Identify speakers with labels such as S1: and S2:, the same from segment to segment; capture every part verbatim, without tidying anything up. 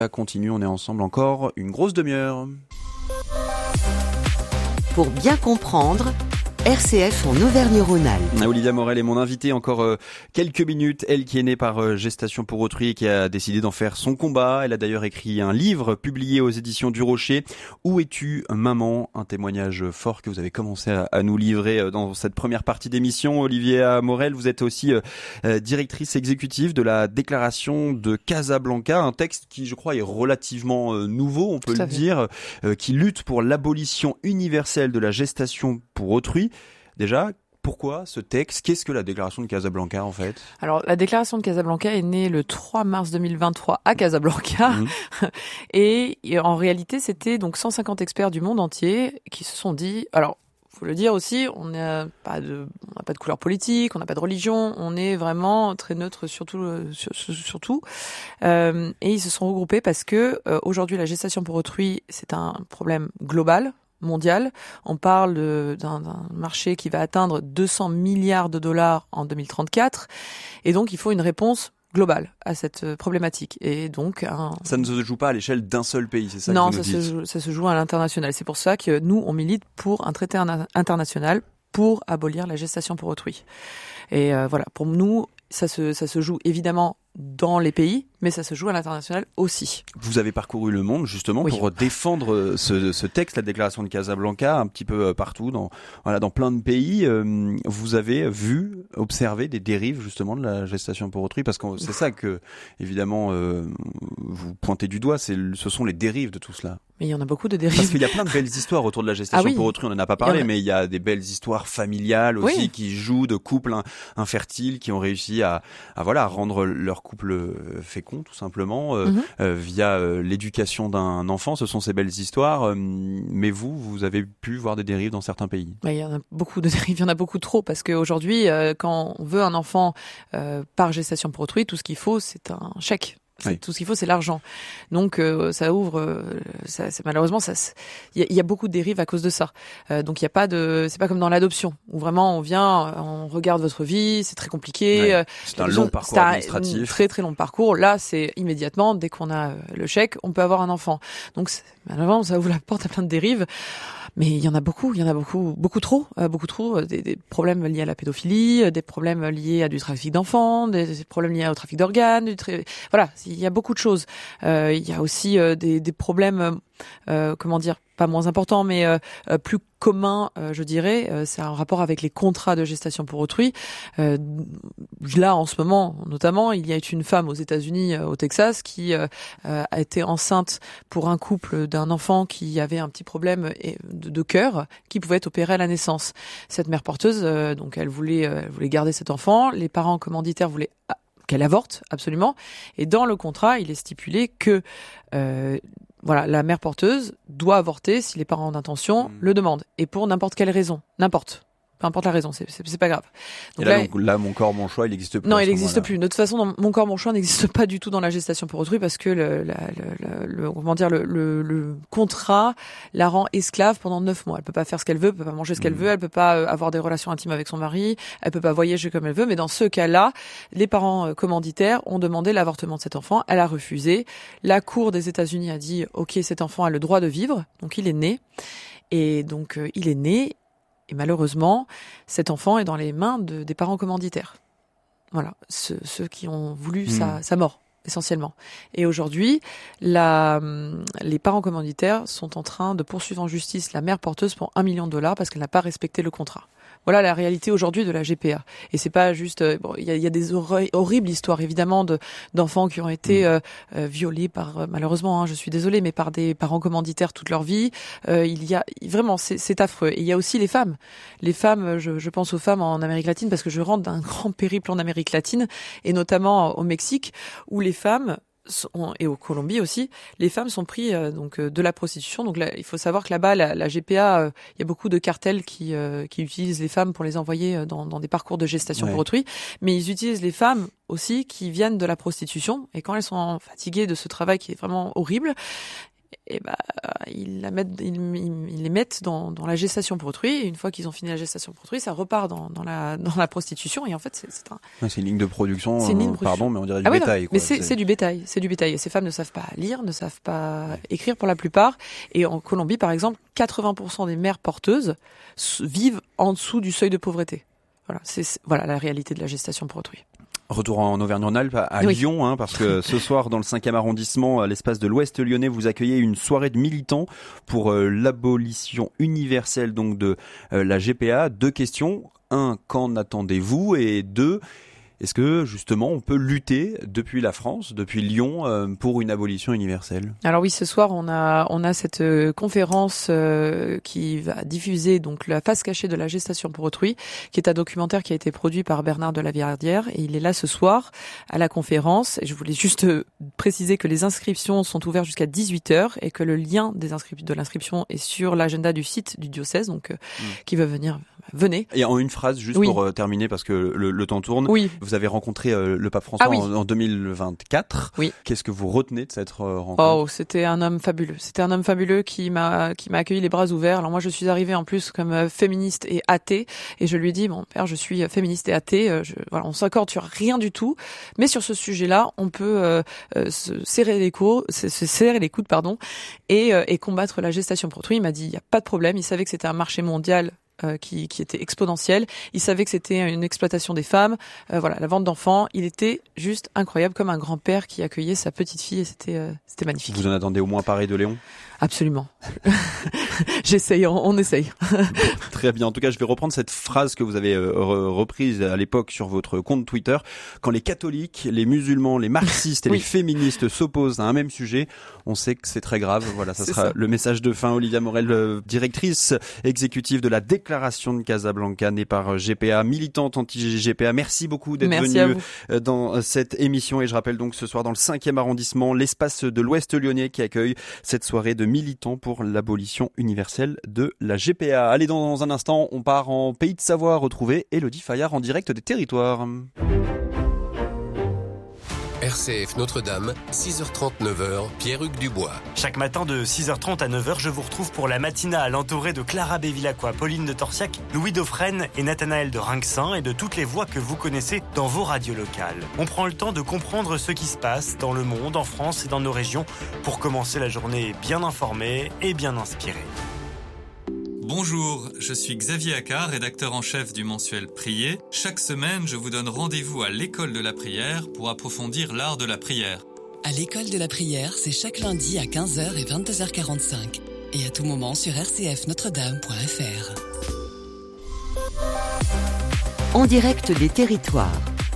S1: Ça continue, on est ensemble encore une grosse demi-heure.
S2: Pour bien comprendre, R C F en Auvergne-Rhône-Alpes.
S1: Olivia Morel est mon invitée encore euh, quelques minutes. Elle qui est née par euh, gestation pour autrui et qui a décidé d'en faire son combat. Elle a d'ailleurs écrit un livre publié aux éditions du Rocher. Où es-tu, maman? Un témoignage fort que vous avez commencé à, à nous livrer euh, dans cette première partie d'émission. Olivia Morel, vous êtes aussi euh, euh, directrice exécutive de la déclaration de Casablanca. Un texte qui, je crois, est relativement euh, nouveau, on peut le dire, euh, qui lutte pour l'abolition universelle de la gestation pour autrui. Déjà, pourquoi ce texte? Qu'est-ce que la déclaration de Casablanca en fait?
S3: Alors, la déclaration de Casablanca est née le trois mars deux mille vingt-trois à Casablanca. Mmh. et, et en réalité, c'était donc cent cinquante experts du monde entier qui se sont dit... Alors, faut le dire aussi, on n'a pas de, on n'a pas de couleur politique, on n'a pas de religion, on est vraiment très neutre surtout, sur, surtout. Euh, et ils se sont regroupés parce que euh, aujourd'hui, la gestation pour autrui, c'est un problème global, mondial. On parle de, d'un, d'un marché qui va atteindre deux cents milliards de dollars en deux mille trente-quatre. Et donc, il faut une réponse globale à cette problématique. Et donc, un...
S1: Ça ne se joue pas à l'échelle d'un seul pays, c'est ça
S3: non,
S1: que vous
S3: ça
S1: nous dites?
S3: se joue, ça se joue à l'international. C'est pour ça que nous, on milite pour un traité international pour abolir la gestation pour autrui. Et euh, voilà, pour nous, ça se, ça se joue évidemment dans les pays, mais ça se joue à l'international aussi.
S1: Vous avez parcouru le monde justement oui. pour défendre ce, ce texte, la déclaration de Casablanca, un petit peu partout, dans, voilà, dans plein de pays. Vous avez vu, observé des dérives justement de la gestation pour autrui, parce que c'est ça que, évidemment, euh, vous pointez du doigt, c'est, ce sont les dérives de tout cela.
S3: Mais il y en a beaucoup de dérives.
S1: Parce qu'il y a plein de belles histoires autour de la gestation ah oui. pour autrui, on n'en a pas parlé, il a... mais il y a des belles histoires familiales aussi oui. qui jouent de couples infertiles qui ont réussi à, à, voilà, à rendre leur couple fécond tout simplement euh, mm-hmm. euh, via euh, l'éducation d'un enfant. Ce sont ces belles histoires, euh, mais vous, vous avez pu voir des dérives dans certains pays.
S3: Bah, il y en a beaucoup de dérives, il y en a beaucoup trop, parce qu'aujourd'hui, euh, quand on veut un enfant euh, par gestation pour autrui, tout ce qu'il faut, c'est un chèque. C'est, oui. Tout ce qu'il faut, c'est l'argent. Donc, euh, ça ouvre. Euh, ça, c'est, malheureusement, ça, il y, y a beaucoup de dérives à cause de ça. Euh, donc, il y a pas de. C'est pas comme dans l'adoption où vraiment on vient, on regarde votre vie, c'est très compliqué.
S1: Oui. C'est un long parcours
S3: c'est
S1: administratif.
S3: Un très très long parcours. Là, c'est immédiatement dès qu'on a le chèque, on peut avoir un enfant. Donc, malheureusement, ça ouvre la porte à plein de dérives. Mais il y en a beaucoup, il y en a beaucoup, beaucoup trop, euh, beaucoup trop. Des, des problèmes liés à la pédophilie, des problèmes liés à du trafic d'enfants, des, des problèmes liés au trafic d'organes. Du tra... Voilà, il y a beaucoup de choses. Euh, il y a aussi euh, des, des problèmes, euh, comment dire, pas moins importants, mais euh, plus communs, euh, je dirais. Euh, c'est un rapport avec les contrats de gestation pour autrui. Euh, là, en ce moment, notamment, il y a une femme aux États-Unis, euh, au Texas, qui euh, a été enceinte pour un couple d'un enfant qui avait un petit problème de, de cœur, qui pouvait être opéré à la naissance. Cette mère porteuse, euh, donc, elle voulait, euh, elle voulait garder cet enfant. Les parents commanditaires voulaient qu'elle avorte, absolument. Et dans le contrat, il est stipulé que euh, voilà, la mère porteuse doit avorter si les parents d'intention mmh. le demandent. Et pour n'importe quelle raison. N'importe. Peu importe la raison, c'est, c'est, c'est pas grave.
S1: Donc et là, là, donc, là, mon corps, mon choix, il n'existe plus.
S3: Non, il n'existe plus. De toute façon, dans, mon corps, mon choix n'existe pas du tout dans la gestation pour autrui parce que le, la, le, le, le comment dire, le, le, le contrat la rend esclave pendant neuf mois. Elle peut pas faire ce qu'elle veut, elle peut pas manger ce qu'elle mmh. veut, elle peut pas avoir des relations intimes avec son mari, elle peut pas voyager comme elle veut. Mais dans ce cas-là, les parents commanditaires ont demandé l'avortement de cet enfant. Elle a refusé. La Cour des États-Unis a dit, ok, cet enfant a le droit de vivre, donc il est né. Et donc euh, il est né. Et malheureusement, cet enfant est dans les mains de, des parents commanditaires. Voilà, ceux, ceux qui ont voulu mmh. sa, sa mort, essentiellement. Et aujourd'hui, la, les parents commanditaires sont en train de poursuivre en justice la mère porteuse pour un million de dollars parce qu'elle n'a pas respecté le contrat. Voilà la réalité aujourd'hui de la G P A. Et c'est pas juste, bon, il y a, y a des hor- horribles histoires évidemment de d'enfants qui ont été euh, euh, violés par, malheureusement, hein, je suis désolée, mais par des parents commanditaires toute leur vie. Euh, il y a vraiment, c'est, c'est affreux. Et il y a aussi les femmes. Les femmes, je, je pense aux femmes en Amérique latine parce que je rentre d'un grand périple en Amérique latine et notamment au Mexique où les femmes sont, et au Colombie aussi, les femmes sont prises euh, donc euh, de la prostitution. Donc là, il faut savoir que là-bas, la, la G P A, euh, il y a beaucoup de cartels qui euh, qui utilisent les femmes pour les envoyer dans, dans des parcours de gestation ouais. pour autrui, mais ils utilisent les femmes aussi qui viennent de la prostitution. Et quand elles sont fatiguées de ce travail qui est vraiment horrible, et bah ils la mettent, ils, ils les mettent dans, dans la gestation pour autrui. Et une fois qu'ils ont fini la gestation pour autrui, ça repart dans, dans la dans la prostitution. Et en fait, c'est, c'est un.
S1: Ouais, c'est une ligne de production.
S3: C'est une ligne de
S1: euh, pardon, mais on dirait du
S3: ah oui,
S1: bétail.
S3: Non,
S1: Quoi.
S3: Mais c'est,
S1: c'est...
S3: c'est du bétail. C'est du bétail. Et ces femmes ne savent pas lire, ne savent pas ouais. écrire pour la plupart. Et en Colombie, par exemple, quatre-vingts pour cent des mères porteuses vivent en dessous du seuil de pauvreté. Voilà, c'est, c'est voilà la réalité de la gestation pour autrui.
S1: Retour en Auvergne-Rhône-Alpes, à
S3: oui.
S1: Lyon, hein, parce que ce soir, dans le cinquième arrondissement, à l'espace de l'Ouest lyonnais, vous accueillez une soirée de militants pour euh, l'abolition universelle donc de euh, la G P A. Deux questions. Un, qu'en attendez-vous ? Et deux, est-ce que justement on peut lutter depuis la France, depuis Lyon, euh, pour une abolition universelle ?
S3: Alors oui, ce soir on a on a cette euh, conférence euh, qui va diffuser donc la face cachée de la gestation pour autrui, qui est un documentaire qui a été produit par Bernard de la Villardière, et il est là ce soir à la conférence. Et je voulais juste euh, préciser que les inscriptions sont ouvertes jusqu'à dix-huit heures et que le lien des inscri- de l'inscription est sur l'agenda du site du diocèse, donc euh, mmh. qui veut venir. Venez.
S1: Et en une phrase, juste oui. pour euh, terminer, parce que le, le temps tourne,
S3: oui.
S1: vous avez rencontré euh, le pape François
S3: ah oui.
S1: en, en deux mille vingt-quatre.
S3: Oui.
S1: Qu'est-ce que vous retenez de cette euh, rencontre ?
S3: Oh, c'était un homme fabuleux. C'était un homme fabuleux qui m'a qui m'a accueilli les bras ouverts. Alors moi, je suis arrivée en plus comme euh, féministe et athée, et je lui ai dit, bon père, je suis féministe et athée. Euh, je, voilà, on s'accorde sur rien du tout, mais sur ce sujet-là, on peut euh, euh, se serrer les coudes, se, se serrer les coudes, pardon, et, euh, et combattre la gestation pour autrui. Il m'a dit, il y a pas de problème. Il savait que c'était un marché mondial. Euh, qui, qui était exponentielle. Il savait que c'était une exploitation des femmes, euh, voilà, la vente d'enfants. Il était juste incroyable, comme un grand-père qui accueillait sa petite fille, et c'était, euh, c'était magnifique.
S1: Vous en attendez au moins pareil de Léon ?
S3: Absolument. J'essaye, on, on essaye.
S1: Très bien. En tout cas, je vais reprendre cette phrase que vous avez euh, reprise à l'époque sur votre compte Twitter. Quand les catholiques, les musulmans, les marxistes et oui. les féministes s'opposent à un même sujet, on sait que c'est très grave. Voilà, ça c'est sera ça. Le message de fin. Olivia Morel, directrice exécutive de la déclaration de Casablanca, née par G P A, militante anti-G P A. Merci beaucoup d'être
S3: Merci
S1: venue dans cette émission. Et je rappelle donc ce soir dans le cinquième arrondissement, l'espace de l'Ouest lyonnais qui accueille cette soirée de militants pour l'abolition universelle de la G P A. Allez, dans un instant, on part en Pays de Savoie retrouver Élodie Fayard en direct des territoires.
S4: R C F Notre-Dame, six heures trente, neuf heures, Pierre-Hugues Dubois.
S5: Chaque matin de six heures trente à neuf heures, je vous retrouve pour la matinale entourée de Clara Bévilacqua, Pauline de Torsiac, Louis Dauphren et Nathanaël de Rinxin et de toutes les voix que vous connaissez dans vos radios locales. On prend le temps de comprendre ce qui se passe dans le monde, en France et dans nos régions pour commencer la journée bien informée et bien inspirée.
S6: Bonjour, je suis Xavier Accard, rédacteur en chef du mensuel Prier. Chaque semaine, je vous donne rendez-vous à l'école de la prière pour approfondir l'art de la prière.
S7: À l'école de la prière, c'est chaque lundi à quinze heures et vingt-deux heures quarante-cinq. Et à tout moment sur r c f notre dame point f r.
S2: En direct des territoires.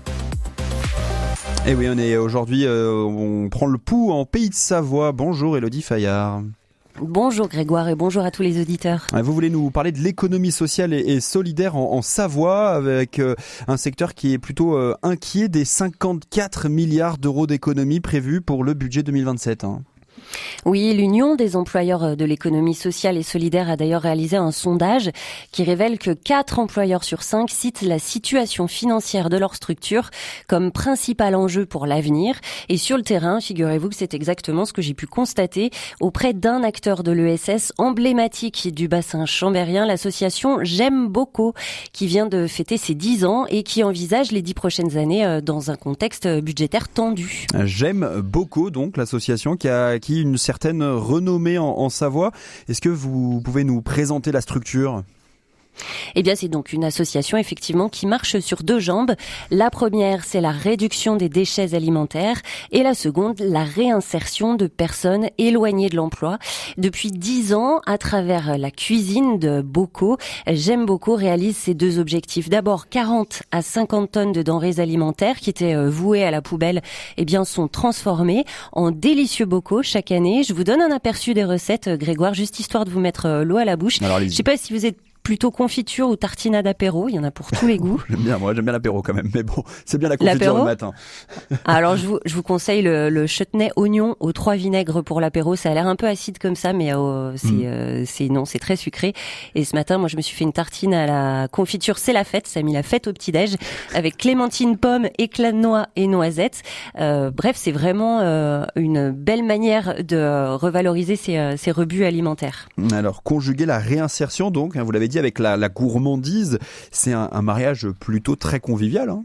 S1: Et oui, on est aujourd'hui, euh, on prend le pouls en Pays de Savoie. Bonjour Élodie Fayard.
S8: Bonjour Grégoire et bonjour à tous les auditeurs.
S1: Vous voulez nous parler de l'économie sociale et, et solidaire en, en Savoie avec euh, un secteur qui est plutôt euh, inquiet des cinquante-quatre milliards d'euros d'économies prévus pour le budget deux mille vingt-sept. Hein.
S8: Oui, l'Union des employeurs de l'économie sociale et solidaire a d'ailleurs réalisé un sondage qui révèle que quatre employeurs sur cinq citent la situation financière de leur structure comme principal enjeu pour l'avenir. Et sur le terrain, figurez-vous que c'est exactement ce que j'ai pu constater auprès d'un acteur de l'E S S emblématique du bassin chambérien, l'association J'aime Bocaux, qui vient de fêter ses dix ans et qui envisage les dix prochaines années dans un contexte budgétaire tendu.
S1: J'aime Bocaux, donc l'association qui a qui une certaine renommée en, en Savoie. Est-ce que vous pouvez nous présenter la structure ?
S8: Eh bien, c'est donc une association, effectivement, qui marche sur deux jambes. La première, c'est la réduction des déchets alimentaires et la seconde, la réinsertion de personnes éloignées de l'emploi. Depuis dix ans, à travers la cuisine de Bocaux, J'aime Bocaux réalise ces deux objectifs. D'abord, quarante à cinquante tonnes de denrées alimentaires qui étaient vouées à la poubelle, eh bien, sont transformées en délicieux bocaux chaque année. Je vous donne un aperçu des recettes, Grégoire, juste histoire de vous mettre l'eau à la bouche.
S1: Alors,
S8: je sais pas si vous êtes plutôt confiture ou tartinade apéro. Il y en a pour tous les goûts.
S1: J'aime bien, moi j'aime bien l'apéro quand même. Mais bon, c'est bien la confiture
S8: l'apéro
S1: le matin.
S8: Alors je vous, je vous conseille le, le chutney oignon aux trois vinaigres pour l'apéro. Ça a l'air un peu acide comme ça, mais euh, c'est, mmh. euh, c'est non, c'est très sucré. Et ce matin, moi je me suis fait une tartine à la confiture. C'est la fête. Ça a mis la fête au petit-déj avec clémentine, pomme, éclat de noix et noisettes. Euh, bref, c'est vraiment euh, une belle manière de revaloriser ces, euh, ces rebuts alimentaires.
S1: Alors, conjuguer la réinsertion, donc, hein, vous l'avez dit, avec la, la gourmandise, c'est un, un mariage plutôt très convivial, hein.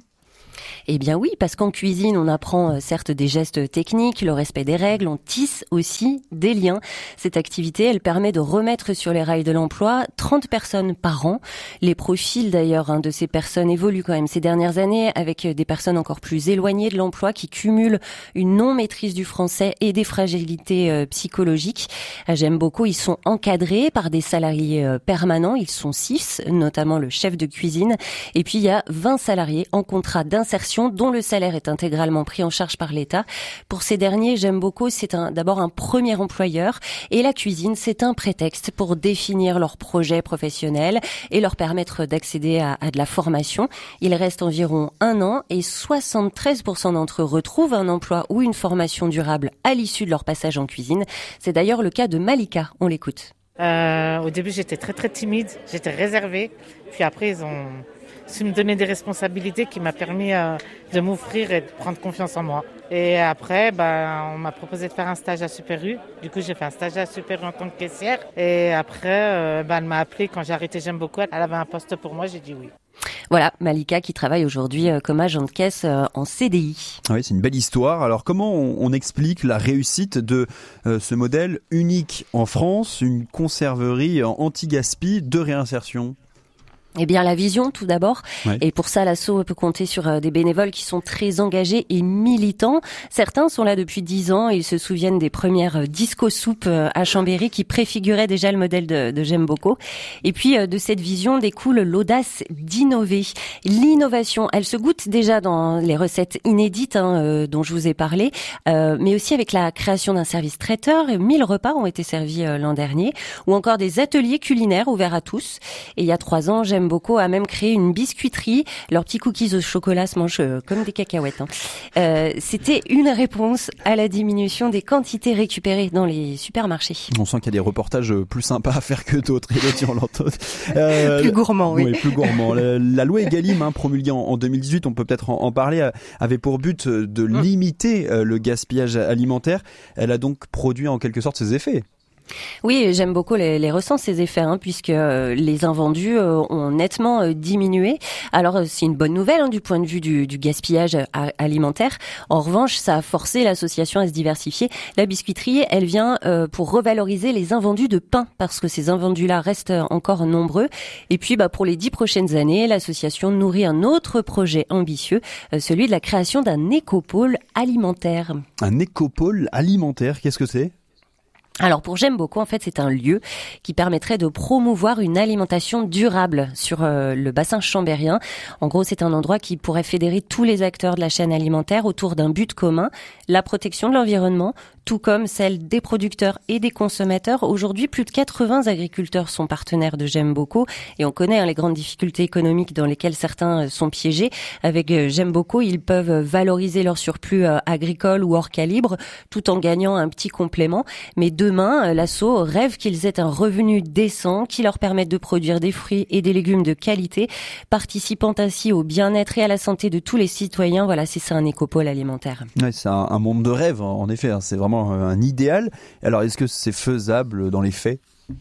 S8: Eh bien oui, parce qu'en cuisine, on apprend euh, certes des gestes techniques, le respect des règles, on tisse aussi des liens. Cette activité, elle permet de remettre sur les rails de l'emploi trente personnes par an. Les profils d'ailleurs hein, de ces personnes évoluent quand même ces dernières années avec des personnes encore plus éloignées de l'emploi qui cumulent une non-maîtrise du français et des fragilités euh, psychologiques. J'aime beaucoup, ils sont encadrés par des salariés euh, permanents, ils sont six, notamment le chef de cuisine. Et puis il y a vingt salariés en contrat d'insertion dont le salaire est intégralement pris en charge par l'État. Pour ces derniers, j'aime beaucoup, c'est un, d'abord un premier employeur et la cuisine, c'est un prétexte pour définir leur projet professionnel et leur permettre d'accéder à, à de la formation. Il reste environ un an et soixante-treize pour cent d'entre eux retrouvent un emploi ou une formation durable à l'issue de leur passage en cuisine. C'est d'ailleurs le cas de Malika, on l'écoute.
S9: Euh, au début, j'étais très très timide, j'étais réservée, puis après ils ont su me donner des responsabilités qui m'a permis euh, de m'ouvrir et de prendre confiance en moi. Et après, ben, on m'a proposé de faire un stage à Super U. Du coup, j'ai fait un stage à Super U en tant que caissière. Et après, euh, ben, elle m'a appelé quand j'ai arrêté J'aime beaucoup. Elle avait un poste pour moi, j'ai dit oui.
S8: Voilà, Malika qui travaille aujourd'hui comme agent de caisse en C D I.
S1: Oui, c'est une belle histoire. Alors comment on, on explique la réussite de euh, ce modèle unique en France, une conserverie anti-gaspi de réinsertion ?
S8: Eh bien, la vision, tout d'abord.
S1: Ouais.
S8: Et pour ça, l'asso peut compter sur des bénévoles qui sont très engagés et militants. Certains sont là depuis dix ans et ils se souviennent des premières disco-soupes à Chambéry qui préfiguraient déjà le modèle de, de J'aime beaucoup. Et puis, de cette vision découle l'audace d'innover. L'innovation, elle se goûte déjà dans les recettes inédites hein, euh, dont je vous ai parlé, euh, mais aussi avec la création d'un service traiteur. mille repas ont été servis euh, l'an dernier, ou encore des ateliers culinaires ouverts à tous. Et il y a trois ans, J'aime beaucoup a même créé une biscuiterie. Leurs petits cookies au chocolat se mangent euh, comme des cacahuètes. Hein. Euh, c'était une réponse à la diminution des quantités récupérées dans les supermarchés.
S1: On sent qu'il y a des reportages plus sympas à faire que d'autres. Et d'autres, on l'entend. Euh,
S8: plus gourmand, oui.
S1: Oui, plus gourmand. La, la loi Egalim, hein, promulguée en, en deux mille dix-huit, on peut peut-être en, en parler, avait pour but de limiter euh, le gaspillage alimentaire. Elle a donc produit en quelque sorte ses effets.
S8: Oui, j'aime beaucoup les, les ressens ces effets, hein, puisque euh, les invendus euh, ont nettement euh, diminué. Alors, euh, c'est une bonne nouvelle hein, du point de vue du, du gaspillage a- alimentaire. En revanche, ça a forcé l'association à se diversifier. La biscuiterie, elle vient euh, pour revaloriser les invendus de pain, parce que ces invendus-là restent encore nombreux. Et puis, bah, pour les dix prochaines années, l'association nourrit un autre projet ambitieux, euh, celui de la création d'un écopôle alimentaire.
S1: Un écopôle alimentaire, qu'est-ce que c'est ?
S8: Alors pour J'aime beaucoup, en fait, c'est un lieu qui permettrait de promouvoir une alimentation durable sur euh, le bassin chambérien. En gros, c'est un endroit qui pourrait fédérer tous les acteurs de la chaîne alimentaire autour d'un but commun, la protection de l'environnement, tout comme celle des producteurs et des consommateurs. Aujourd'hui, plus de quatre-vingts agriculteurs sont partenaires de J'aime beaucoup et on connaît hein, les grandes difficultés économiques dans lesquelles certains sont piégés. Avec euh, J'aime beaucoup, ils peuvent valoriser leur surplus euh, agricole ou hors calibre tout en gagnant un petit complément. Mais demain, l'asso rêve qu'ils aient un revenu décent qui leur permette de produire des fruits et des légumes de qualité, participant ainsi au bien-être et à la santé de tous les citoyens. Voilà, c'est ça un écopôle alimentaire.
S1: Ouais, c'est un, un monde de rêve, en effet. Hein, c'est vraiment un idéal. Alors, est-ce que c'est faisable dans les faits ?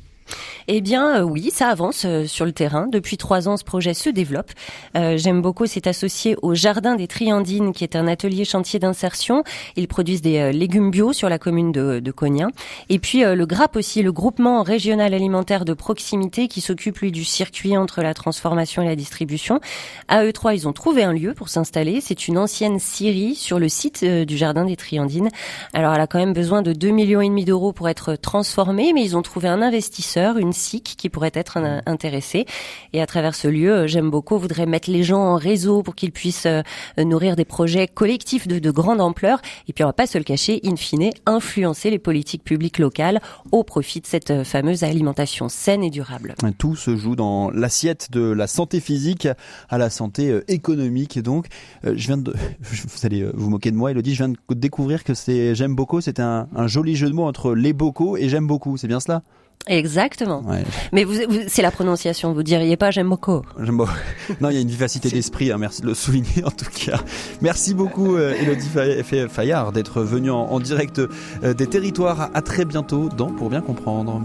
S8: Eh bien, euh, oui, ça avance euh, sur le terrain. Depuis trois ans, ce projet se développe. Euh, J'aime beaucoup, c'est associé au Jardin des Triandines, qui est un atelier chantier d'insertion. Ils produisent des euh, légumes bio sur la commune de, de Cognin. Et puis, euh, le G R A P aussi, le groupement régional alimentaire de proximité, qui s'occupe, lui, du circuit entre la transformation et la distribution. À eux trois, ils ont trouvé un lieu pour s'installer. C'est une ancienne scierie sur le site euh, du Jardin des Triandines. Alors, elle a quand même besoin de deux millions et demi d'euros pour être transformée, mais ils ont trouvé un investisseur, une S I C qui pourraient être euh, intéressés. Et à travers ce lieu, euh, J'aime beaucoup voudrait mettre les gens en réseau pour qu'ils puissent euh, nourrir des projets collectifs de, de grande ampleur. Et puis on va pas se le cacher, in fine, influencer les politiques publiques locales au profit de cette euh, fameuse alimentation saine et durable.
S1: Tout se joue dans l'assiette de la santé physique à la santé euh, économique. Donc, euh, je viens de, vous allez euh, vous moquer de moi, Elodie, je viens de découvrir que c'est J'aime beaucoup, c'était un, un joli jeu de mots entre les bocaux et J'aime beaucoup, c'est bien cela?
S8: Exactement.
S1: Ouais.
S8: Mais vous, vous, c'est la prononciation, vous diriez pas J'aime beaucoup.
S1: J'aime beaucoup. Non, il y a une vivacité d'esprit, hein, merci de le souligner en tout cas. Merci beaucoup euh, Elodie Fayard d'être venue en, en direct euh, des territoires. À très bientôt dans Pour bien comprendre.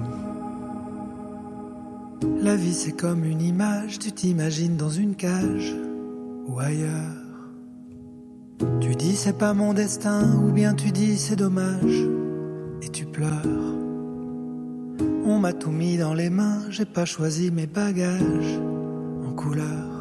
S10: La vie c'est comme une image, tu t'imagines dans une cage ou ailleurs. Tu dis c'est pas mon destin, ou bien tu dis c'est dommage, et tu pleures. On m'a tout mis dans les mains, j'ai pas choisi mes bagages en couleur.